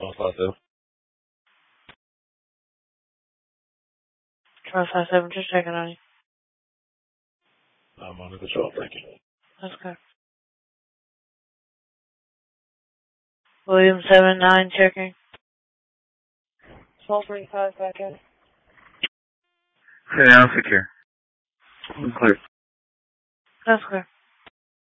1257. 1257, just checking on you. I'm under control, thank you. That's good. William 79, checking. 1235, back in. Hey, I'm secure. I'm clear. That's clear.